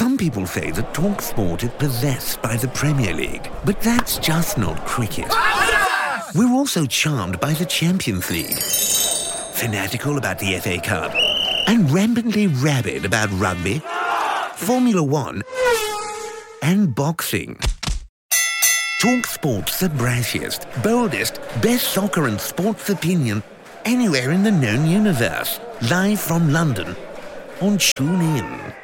Some people say that TalkSport is possessed by the Premier League, but that's just not cricket. We're also charmed by the Champions League, fanatical about the FA Cup, and rampantly rabid about rugby, Formula One, and boxing. TalkSport's the brassiest, boldest, best soccer and sports opinion anywhere in the known universe. Live from London on TuneIn.